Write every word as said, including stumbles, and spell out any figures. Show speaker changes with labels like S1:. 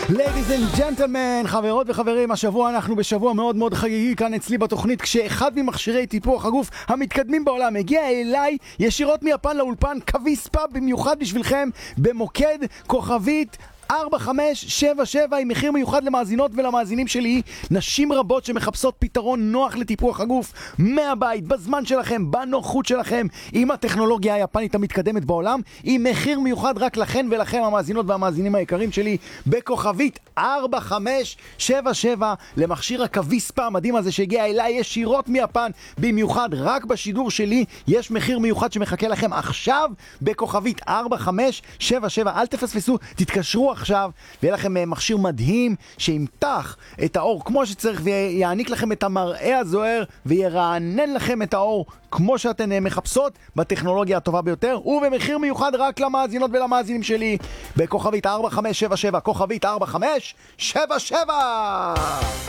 S1: Ladies and gentlemen, חברות וחברים, השבוע אנחנו בשבוע מאוד מאוד חגיגי כאן אצלי בתוכנית, כשאחד ממכשירי טיפוח הגוף המתקדמים בעולם הגיע אליי ישירות מיפן לאולפן, קוויספה במיוחד בשבילכם, במוקד כוכבית ארבע חמש שבע שבע עם מחיר מיוחד למאזינות ולמאזינים שלי, נשים רבות שמחפשות פתרון נוח לטיפוח הגוף מהבית, בזמן שלכם, בנוחות שלכם, עם הטכנולוגיה היפנית המתקדמת בעולם, עם מחיר מיוחד רק לכן ולכם המאזינות והמאזינים היקרים שלי, בכוכבית ארבע חמש שבע שבע למכשיר הקוויספה המדהים הזה שהגיע אליי ישירות מיפן, במיוחד רק בשידור שלי יש מחיר מיוחד שמחכה לכם עכשיו בכוכבית ארבע חמש שבע שבע. אל תפספסו, תתקשרו עכשיו ויהיה לכם מכשיר מדהים שימתח את האור כמו שצריך ויעניק לכם את המראה הזוהר וירענן לכם את האור כמו שאתן מחפשות בטכנולוגיה הטובה ביותר, ובמחיר מיוחד רק למאזינות ולמאזינים שלי בכוכבית ארבע חמש שבע שבע, כוכבית ארבע חמש שבע שבע.